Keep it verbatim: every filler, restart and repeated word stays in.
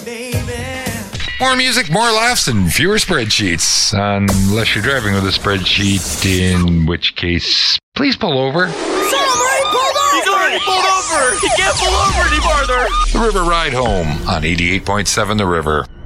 More music, more laughs, and fewer spreadsheets. Unless you're driving with a spreadsheet, in which case, please pull over. Somebody pulled over! He's already pulled over! He can't pull over any farther! The River Ride Home on eighty-eight point seven The River.